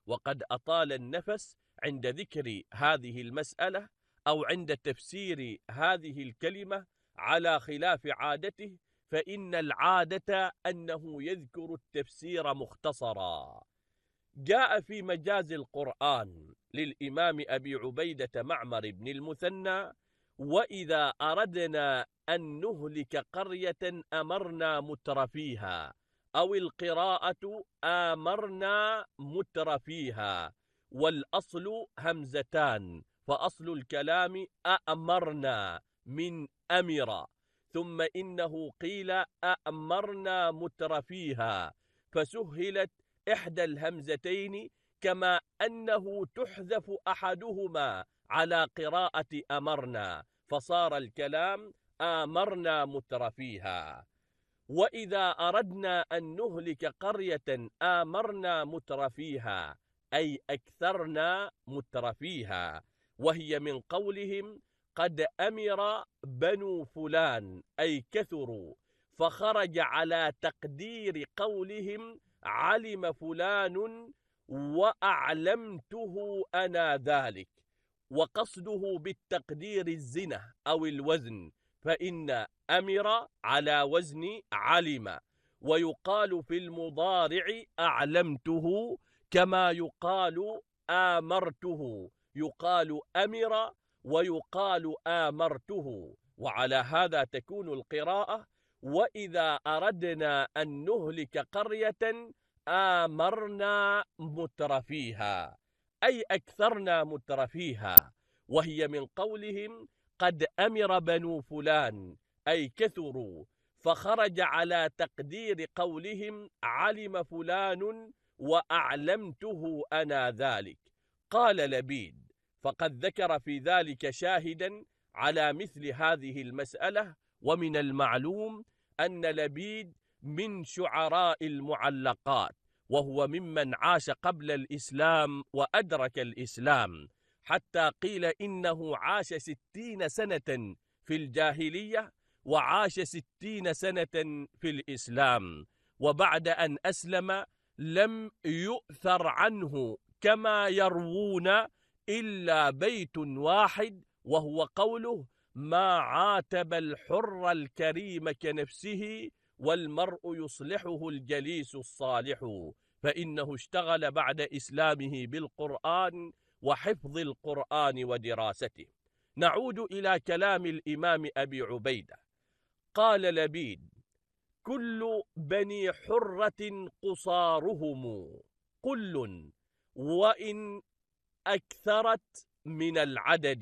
وقد أطال النفس عند ذكر هذه المسألة أو عند تفسير هذه الكلمة على خلاف عادته، فإن العادة أنه يذكر التفسير مختصرا. جاء في مجاز القرآن للإمام أبي عبيدة معمر بن المثنى: وإذا أردنا أن نهلك قرية أمرنا مترفيها، أو القراءة آمرنا مترفيها، والأصل همزتان، فأصل الكلام أأمرنا من أمر، ثم إنه قيل أأمرنا مترفيها فسهلت إحدى الهمزتين، كما أنه تحذف أحدهما على قراءة أمرنا، فصار الكلام آمرنا مترفيها. وإذا أردنا أن نهلك قرية آمرنا مترفيها، أي أكثرنا مترفيها، وهي من قولهم قد أمر بنو فلان، أي كثروا، فخرج على تقدير قولهم علم فلان وأعلمته أنا ذلك، وقصده بالتقدير الزنة أو الوزن، فإن أمر على وزن علم، ويقال في المضارع أعلمته، كما يقال آمرته، يقال أمر ويقال آمرته. وعلى هذا تكون القراءة: وإذا أردنا أن نهلك قرية آمرنا مترفيها، أي أكثرنا مترفيها، وهي من قولهم قد أمر بنو فلان، أي كثروا، فخرج على تقدير قولهم علم فلان وأعلمته أنا ذلك. قال لبيد: فقد ذكر في ذلك شاهدا على مثل هذه المسألة. ومن المعلوم أن لبيد من شعراء المعلقات، وهو ممن عاش قبل الإسلام وأدرك الإسلام، حتى قيل إنه عاش 60 سنة في الجاهلية وعاش 60 سنة في الإسلام، وبعد أن أسلم لم يؤثر عنه كما يروون إلا بيت واحد، وهو قوله: ما عاتب الحر الكريم كنفسه، والمرء يصلحه الجليس الصالح، فإنه اشتغل بعد إسلامه بالقرآن وحفظ القرآن ودراسته. نعود إلى كلام الإمام أبي عبيدة. قال لبيد: كل بني حرة قصارهم كل، وإن أكثرت من العدد،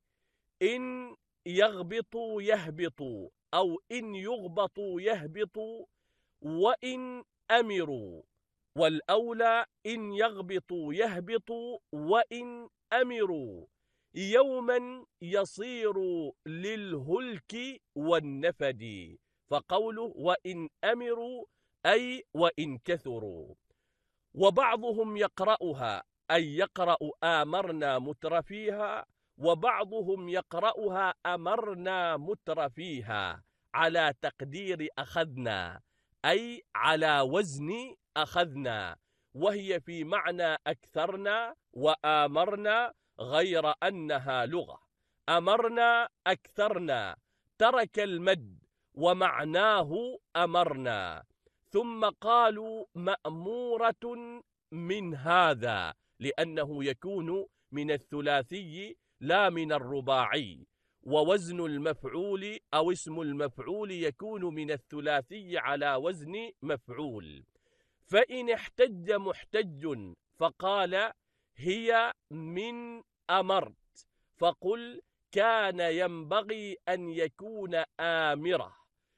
إن يغبطوا يهبطوا، أو إن يغبطوا يهبطوا، وإن أمروا، والأولى إن يغبطوا يهبطوا وإن أمروا، يوما يصير للهلك والنفد، فقوله وإن أمروا أي وإن كثروا. وبعضهم يقرأها أي يقرأ آمرنا مترفيها، وبعضهم يقرأها أمرنا مترفيها على تقدير أخذنا، أي على وزن أخذنا، وهي في معنى أكثرنا وآمرنا، غير أنها لغة. أمرنا أكثرنا، ترك المد ومعناه أمرنا. ثم قالوا مأمورة من هذا، لأنه يكون من الثلاثي لا من الرباعي، ووزن المفعول أو اسم المفعول يكون من الثلاثي على وزن مفعول. فإن احتج محتج فقال هي من أمرت، فقل كان ينبغي أن يكون آمرة،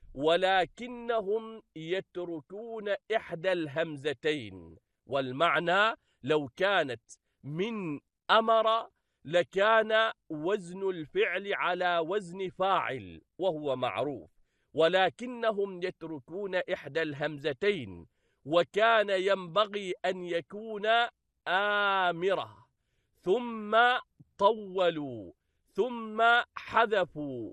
ولكنهم يتركون إحدى الهمزتين، والمعنى لو كانت من أمر لكان وزن الفعل على وزن فاعل وهو معروف، ولكنهم يتركون إحدى الهمزتين، وكان ينبغي أن يكون آمرة، ثم طولوا ثم حذفوا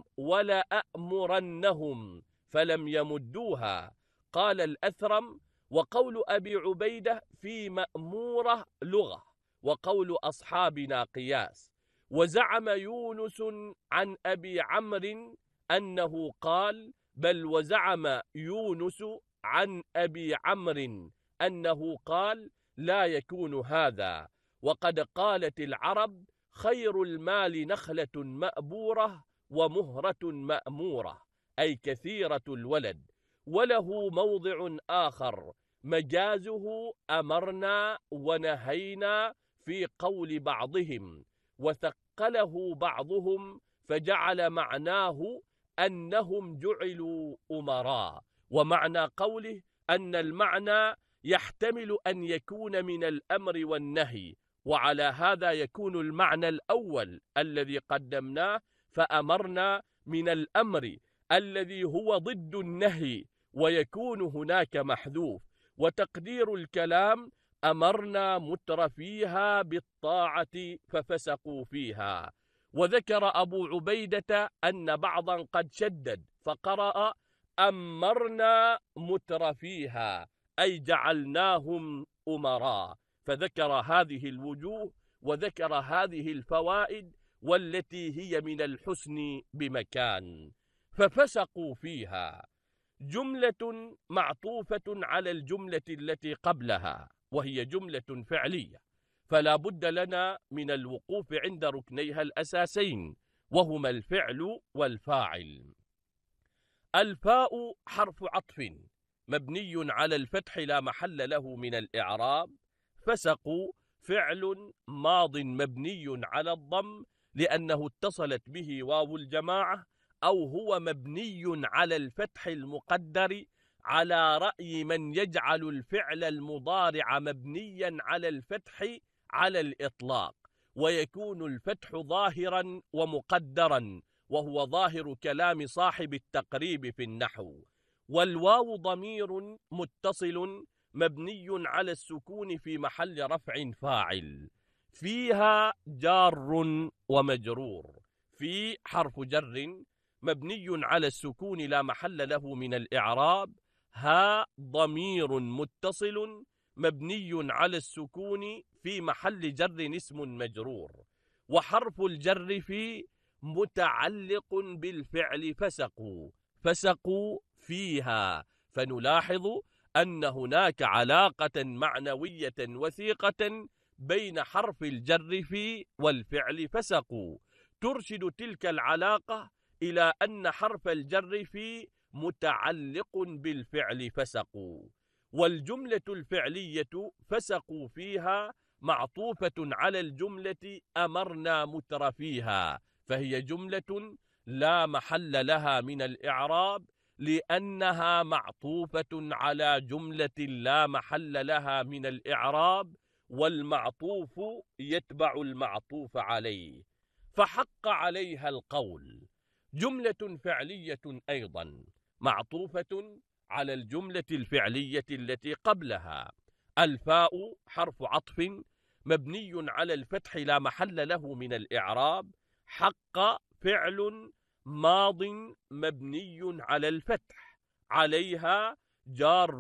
ولأمرنهم فلم يمدوها. قال الأثرم وقول أبي عبيدة في مأمورة لغة، وقول أصحابنا قياس. وزعم يونس عن أبي عمرو أنه قال، بل وزعم يونس عن أبي عمرو أنه قال لا يكون هذا. وقد قالت العرب خير المال نخلة مأبورة ومهرة مأمورة، أي كثيرة الولد. وله موضع آخر مجازه أمرنا ونهينا في قول بعضهم، وثقله بعضهم فجعل معناه أنهم جعلوا أمراء. ومعنى قوله أن المعنى يحتمل أن يكون من الأمر والنهي، وعلى هذا يكون المعنى الأول الذي قدمناه فأمرنا من الأمر الذي هو ضد النهي، ويكون هناك محذوف. وتقدير الكلام أمرنا مترفيها بالطاعة ففسقوا فيها. وذكر أبو عبيدة أن بعضا قد شدد فقرأ أمرنا مترفيها، أي جعلناهم أمراء، فذكر هذه الوجوه وذكر هذه الفوائد والتي هي من الحسن بمكان. ففسقوا فيها جملة معطوفة على الجملة التي قبلها، وهي جملة فعلية، فلا بد لنا من الوقوف عند ركنيها الأساسين، وهما الفعل والفاعل. الفاء حرف عطف مبني على الفتح لا محل له من الإعراب. فسقوا فعل ماض مبني على الضم لأنه اتصلت به واو الجماعة، أو هو مبني على الفتح المقدر على رأي من يجعل الفعل المضارع مبنيا على الفتح على الإطلاق، ويكون الفتح ظاهرا ومقدرا، وهو ظاهر كلام صاحب التقريب في النحو. والواو ضمير متصل مبني على السكون في محل رفع فاعل. فيها جار ومجرور. في حرف جر مبني على السكون لا محل له من الإعراب. ها ضمير متصل مبني على السكون في محل جر اسم مجرور. وحرف الجر في متعلق بالفعل فسقوا. فسقوا فيها، فنلاحظ أن هناك علاقة معنوية وثيقة بين حرف الجر في والفعل فسقوا، ترشد تلك العلاقة إلى أن حرف الجر في متعلق بالفعل فسقوا. والجملة الفعلية فسقوا فيها معطوفة على الجملة أمرنا مترفيها، فهي جملة لا محل لها من الإعراب لأنها معطوفة على جملة لا محل لها من الإعراب، والمعطوف يتبع المعطوف عليه، فحق عليها القول. جملة فعلية أيضا معطوفة على الجملة الفعلية التي قبلها. الفاء حرف عطف مبني على الفتح لا محل له من الإعراب. حق فعل ماض مبني على الفتح، عليها جار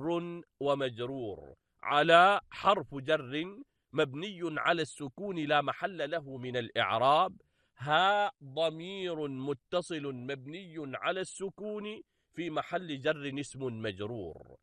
ومجرور. على حرف جر مبني على السكون لا محل له من الإعراب. ها ضمير متصل مبني على السكون في محل جر اسم مجرور.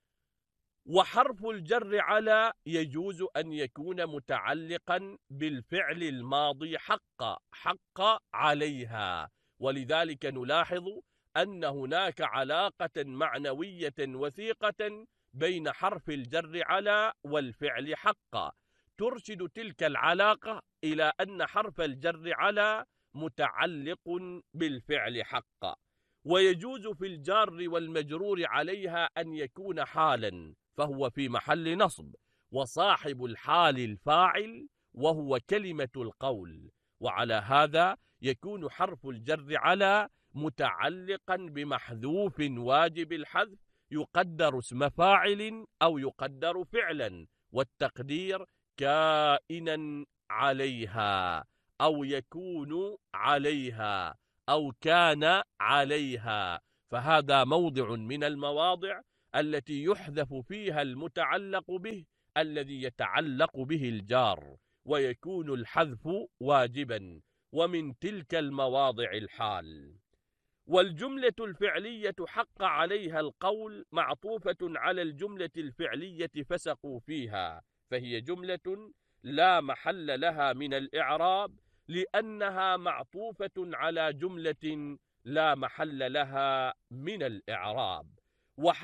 وحرف الجر على يجوز أن يكون متعلقا بالفعل الماضي حق عليها، ولذلك نلاحظ أن هناك علاقة معنوية وثيقة بين حرف الجر على والفعل حق، ترشد تلك العلاقة إلى أن حرف الجر على متعلق بالفعل حق. ويجوز في الجار والمجرور عليها أن يكون حالا، فهو في محل نصب، وصاحب الحال الفاعل وهو كلمة القول. وعلى هذا يكون حرف الجر على متعلقا بمحذوف واجب الحذف يقدر اسم فاعل أو يقدر فعلا، والتقدير كائنا عليها أو يكون عليها أو كان عليها، فهذا موضع من المواضع التي يحذف فيها المتعلق به الذي يتعلق به الجار، ويكون الحذف واجبا، ومن تلك المواضع الحال. والجملة الفعلية حق عليها القول معطوفة على الجملة الفعلية فسقوا فيها، فهي جملة لا محل لها من الإعراب لأنها معطوفة على جملة لا محل لها من الإعراب.